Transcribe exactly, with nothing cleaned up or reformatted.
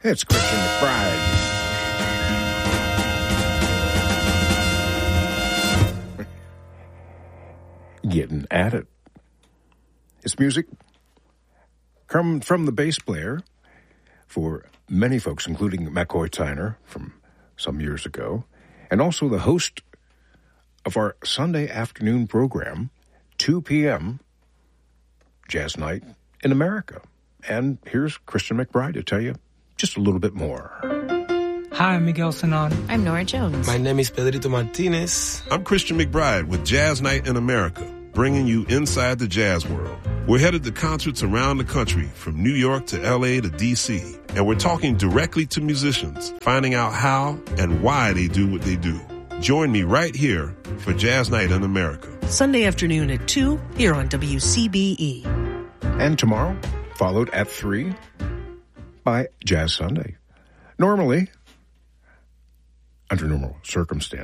It's Christian McBride. Getting at it. It's music come from the bass player for many folks, including McCoy Tyner from some years ago, and also the host of our Sunday afternoon program, two p.m., Jazz Night in America. And here's Christian McBride to tell you just a little bit more. Hi, I'm Miguel Sanon. I'm Nora Jones. My name is Pedrito Martinez. I'm Christian McBride with Jazz Night in America, bringing you inside the jazz world. We're headed to concerts around the country, from New York to L A to D C, and we're talking directly to musicians, finding out how and why they do what they do. Join me right here for Jazz Night in America. Sunday afternoon at two here on W C B E. And tomorrow, followed at three by Jazz Sunday. Normally, under normal circumstances,